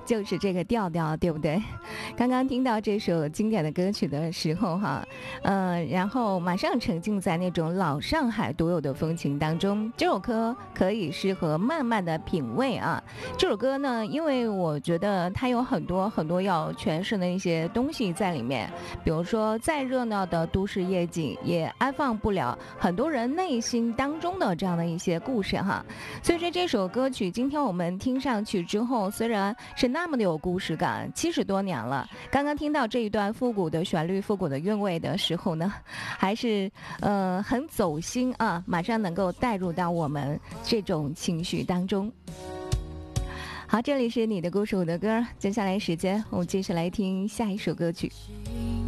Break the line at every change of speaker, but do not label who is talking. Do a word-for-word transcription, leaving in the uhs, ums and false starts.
就是这个调调，对不对？刚刚听到这首经典的歌曲的时候哈，呃，然后马上沉浸在那种老上海独有的风情当中。这首歌可以适合慢慢的品味啊。这首歌呢，因为我觉得它有很多很多要诠释的一些东西在里面，比如说再热闹的都市夜景也安放不了很多人内心当中的这样的一些故事哈。所以说这首歌曲今天我们听上去之后，虽然是那么的有故事感，七十多年了，刚刚听到这一段复古的旋律、复古的韵味的时候呢，还是呃很走心啊，马上能够带入到我们这种情绪当中。好，这里是你的故事我的歌，接下来时间我们继续来听下一首歌曲。